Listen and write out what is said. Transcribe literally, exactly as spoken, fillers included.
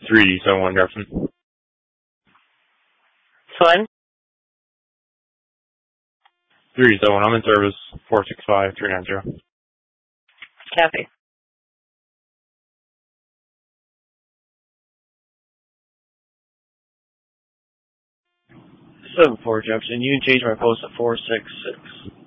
three D seven one Jefferson. Fun. three D seven one, I'm in service, four six five three nine zero. Copy. seven four Jefferson, you can change my post to four six six.